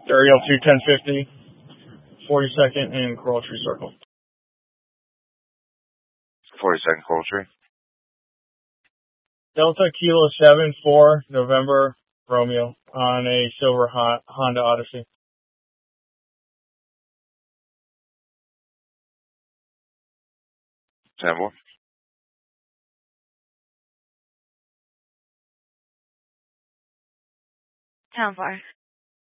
Ariel 21050, 42nd and Coral Tree Circle. 42nd Coral Tree. Delta Kilo 74, November Romeo, on a silver Honda Odyssey. Temple. Town 4.